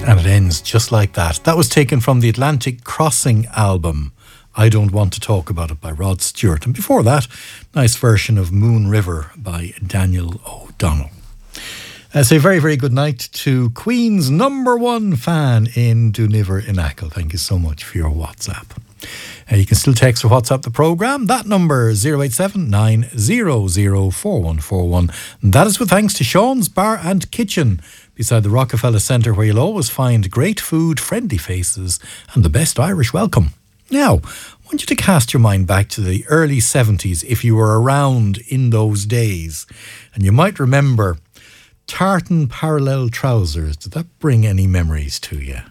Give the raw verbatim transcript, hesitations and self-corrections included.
And it ends just like that. That was taken from the Atlantic Crossing album, I Don't Want to Talk About It by Rod Stewart. And before that, nice version of Moon River by Daniel O'Donnell. I say very, very good night to Queen's number one fan in Duniver in Achill. Thank you so much for your WhatsApp. Uh, you can still text or WhatsApp the programme. That number, zero eight seven nine zero zero four one four one. That is with thanks to Sean's Bar and Kitchen beside the Rockefeller Centre, where you'll always find great food, friendly faces and the best Irish welcome. Now, I want you to cast your mind back to the early seventies if you were around in those days. And you might remember tartan parallel trousers. Did that bring any memories to you?